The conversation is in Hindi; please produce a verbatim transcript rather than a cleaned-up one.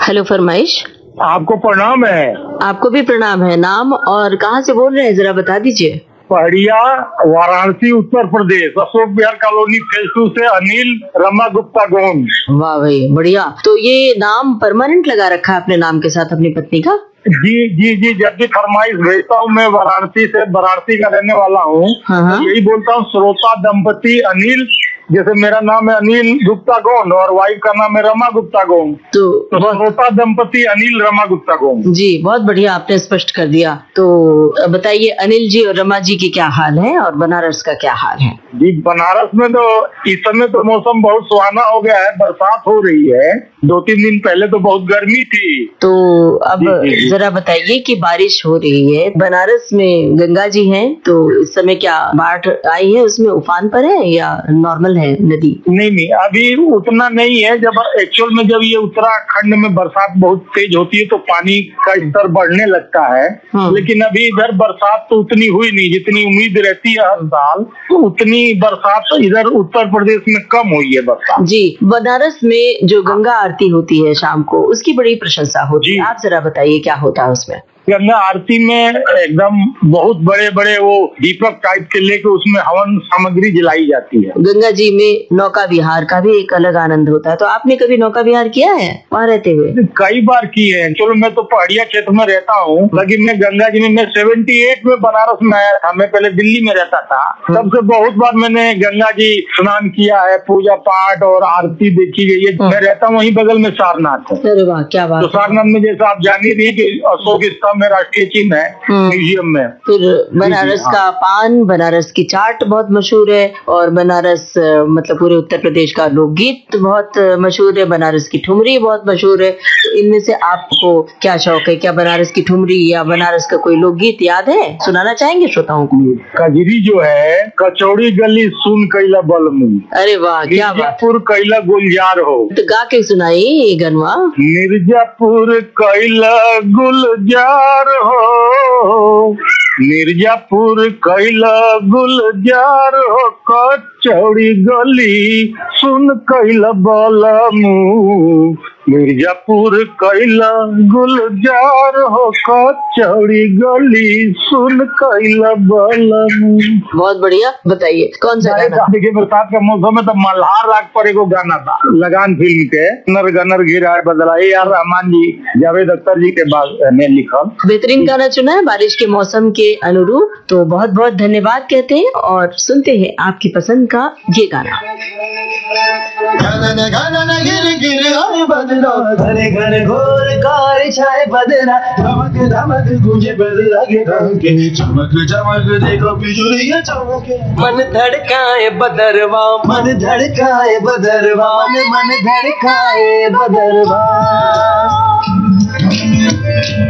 हेलो फरमाइश। आपको प्रणाम है। आपको भी प्रणाम है। नाम और कहाँ से बोल रहे हैं जरा बता दीजिए। पहड़िया, Varanasi, Uttar Pradesh, Ashok Vihar colony phase two से अनिल रमा गुप्ता गोंड। वाह भाई बढ़िया। तो ये नाम परमानेंट लगा रखा है अपने नाम के साथ अपनी पत्नी का? जी जी जी जब भी फरमाइश भेजता हूँ, मैं वाराणसी से वाराणसी का रहने वाला हूँ। हाँ। यही बोलता हूँ, श्रोता दंपति अनिल, जैसे मेरा नाम है अनिल गुप्ता गोंड और वाइफ का नाम है रमा गुप्ता गोंड, तो, तो श्रोता दंपति अनिल रमा गुप्ता गोंड। जी बहुत बढ़िया, आपने स्पष्ट कर दिया। तो बताइए अनिल जी और रमा जी की क्या हाल है और बनारस का क्या हाल है? जी बनारस में तो इस समय तो मौसम बहुत सुहाना हो गया है, बरसात हो रही है। दो तीन दिन पहले तो बहुत गर्मी थी। तो अब जी, जी, जी। जरा बताइए कि बारिश हो रही है, बनारस में गंगा जी हैं, तो इस समय क्या बाढ़ आई है, उसमें उफान पर है या नॉर्मल है नदी? नहीं नहीं अभी उतना नहीं है। जब एक्चुअल में जब ये उत्तराखंड में बरसात बहुत तेज होती है तो पानी का स्तर बढ़ने लगता है, लेकिन अभी इधर बरसात तो उतनी हुई नहीं जितनी उम्मीद रहती है हर साल। तो उतनी बरसात तो इधर उत्तर प्रदेश में कम हुई है बरसात। जी बनारस में जो गंगा आरती होती है शाम को, उसकी बड़ी प्रशंसा होती है। आप जरा बताइए क्या होता है उसमें? गंगा आरती में एकदम बहुत बड़े बड़े वो दीपक टाइप के लेके उसमें हवन सामग्री जलाई जाती है। गंगा जी में नौका विहार का भी एक अलग आनंद होता है। तो आपने कभी नौका विहार किया है वहाँ रहते हुए? कई बार किए हैं। चलो मैं तो पहाड़िया क्षेत्र में रहता हूँ, लेकिन मैं गंगा जी में मैं सेवेंटी एट में बनारस में आया था। मैं पहले दिल्ली में रहता था, तब से बहुत बार मैंने गंगा जी स्नान किया है, पूजा पाठ और आरती देखी गई है। मैं रहता हूँ वहीं बगल में सारनाथ है। अरे वाह क्या बात। तो सारनाथ में जैसा आप जान ही रही कि अशोक स्तंभ में राष्ट्रीय चिन्ह है म्यूजियम में। फिर बनारस हाँ। का पान, बनारस की चाट बहुत मशहूर है, और बनारस मतलब पूरे उत्तर प्रदेश का लोकगीत बहुत मशहूर है, बनारस की ठुमरी बहुत मशहूर है। तो इनमें से आपको क्या शौक है? क्या बनारस की ठुमरी या बनारस का कोई लोकगीत याद है, सुनाना चाहेंगे श्रोताओं को? कजरी जो है, कचौड़ी गली सुन कैला बलमू। अरे वाह क्या बात। मिर्जापुर कैला गुलजार हो। तो गा के सुनाइए ये गनवा। मिर्जापुर कैला गुलजार हो, मिर्जापुर कैला गुलजार हो, कचौड़ी गली सुन कैला बलमू। मिर्जापुर कैला गुलजार हो, कचौड़ी गली सुन कैला बलमू। बहुत बढ़िया। बताइए कौन सा गाना? देखिए बरसात का मौसम है तो मल्हार राग पर एगो गाना था लगान फिल्म के, नर गनर गिरा है बदला, ये यार रहमान जी जावेद अख्तर जी के बाद ने लिखा। बेहतरीन गाना चुना है बारिश के मौसम के अनुरूप। तो बहुत बहुत धन्यवाद कहते हैं और सुनते हैं आपकी पसंद का ये गाना। घरे घरे घोर कार छाए बदरा, धमक धमक गूंजे बदला के डंके, चमक चमक देखो बिजुलियां चमके। मन धड़काए बदरवा, मन धड़काए बदरवा, मन मन धड़काए बदरवा।